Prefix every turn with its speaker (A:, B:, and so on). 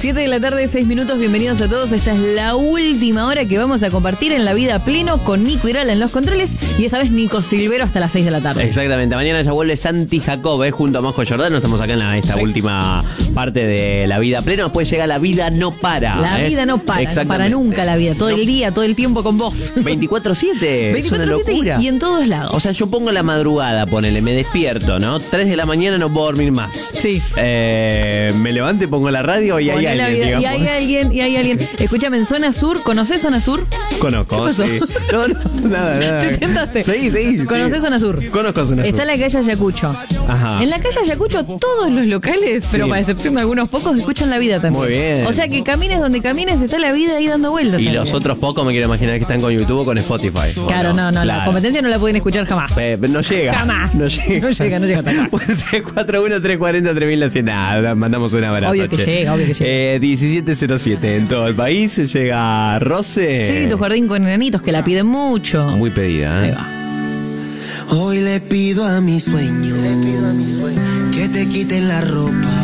A: 7 de la tarde, 6 minutos, bienvenidos a todos. Esta es la última hora que vamos a compartir en La Vida a Pleno con Nico Irala en los controles y esta vez Nico Silvero hasta las 6 de la tarde.
B: Exactamente, mañana ya vuelve Santi Jacob, junto a Majo Giordano. Estamos acá en esta última parte de La Vida a Pleno. Después llega La Vida no para.
A: La vida no para, no para nunca la vida. Todo el día, todo el tiempo con vos.
B: 24/7, es una locura.
A: Y en todos lados.
B: O sea, yo pongo la madrugada, ponele, me despierto, ¿no? 3 de la mañana no puedo dormir más.
A: Sí.
B: Me levanto y pongo la radio y hay alguien, digamos.
A: Y hay alguien. Escúchame, en Zona Sur, ¿conocés Zona Sur?
B: Conozco, sí. No, nada.
A: ¿Te tentaste?
B: Sí.
A: ¿Conocés Zona Sur?
B: Conozco Zona Sur.
A: Está en la calle Ayacucho.
B: Ajá.
A: En la calle Ayacucho todos los locales, pero para excepción de algunos pocos, escuchan La Vida también.
B: Muy bien.
A: O sea que camines donde camines, está La Vida ahí dando vueltas.
B: Y
A: también.
B: los otros pocos me quiero imaginar que están con YouTube o con Spotify.
A: Claro, no,
B: claro.
A: La competencia no la pueden escuchar jamás.
B: No llega.
A: Jamás.
B: No llega hasta acá. 341-340-3100. Nada, mandamos un abrazo.
A: Obvio que llega.
B: 1707 en todo el país. Llega Rose.
A: Sí, Tu jardín con enanitos, que la piden mucho.
B: Muy pedida,
A: Ahí va.
C: Hoy le pido a mi sueño que te quiten la ropa